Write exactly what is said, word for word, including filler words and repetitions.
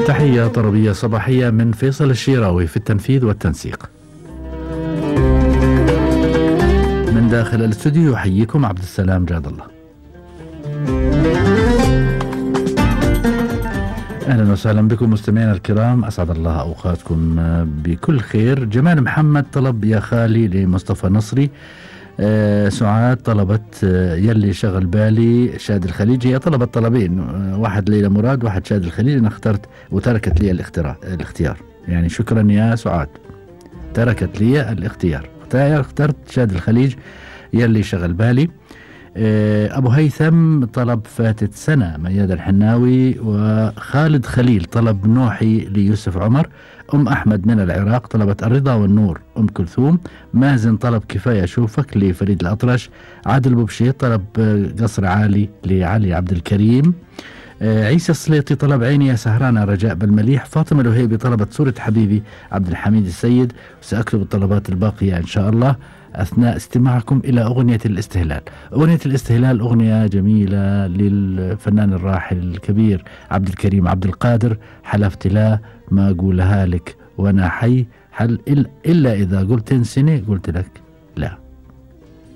تحية طربية صباحية من فيصل الشيراوي في التنفيذ والتنسيق. من داخل الاستوديو يحييكم عبد السلام جاد الله. أهلا وسهلا بكم مستمعينا الكرام، أسعد الله أوقاتكم بكل خير. جمال محمد طلب يا خالي لمصطفى نصري. آه سعاد طلبت آه يلي شغل بالي شاد الخليج. هي طلبت طلبين، آه واحد ليلى مراد واحد شاد الخليج. أنا اخترت وتركت لي الاختيار الاختيار يعني شكرا يا سعاد، تركت لي الاختيار، اخترت شاد الخليج يلي شغل بالي. آه أبو هيثم طلب فاتت سنة مياد الحناوي. وخالد خليل طلب نوحي ليوسف عمر. أم أحمد من العراق طلبت الرضا والنور أم كلثوم. مازن طلب كفاية أشوفك لفريد الأطرش. عادل بوبشي طلب قصر عالي لعلي عبد الكريم. آه عيسى السليطي طلب عيني يا سهرانة رجاء بالمليح. فاطمة الوهيبي طلبت صورة حبيبي عبد الحميد السيد. وسأكتب الطلبات الباقية إن شاء الله أثناء استماعكم إلى أغنية الاستهلال. أغنية الاستهلال أغنية جميلة للفنان الراحل الكبير عبد الكريم عبد القادر. حلفت لا ما أقولها لك وأنا حي، حل إلا إذا قلت انسني قلت لك لا.